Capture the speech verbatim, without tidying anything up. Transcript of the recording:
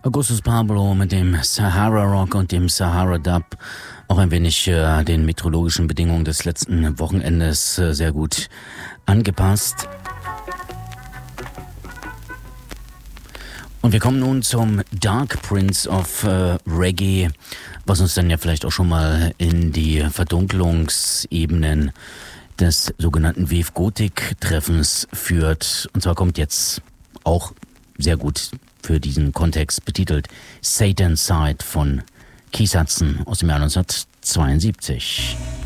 Augustus Pablo mit dem Sahara Rock und dem Sahara Dub, auch ein wenig äh, den meteorologischen Bedingungen des letzten Wochenendes äh, sehr gut angepasst. Und wir kommen nun zum Dark Prince of äh, Reggae, was uns dann ja vielleicht auch schon mal in die Verdunklungsebenen des sogenannten Wave Gothic Treffens führt. Und zwar kommt jetzt auch sehr gut für diesen Kontext betitelt Satan's Side von Keith Hudson aus dem Jahr neunzehnhundertzweiundsiebzig.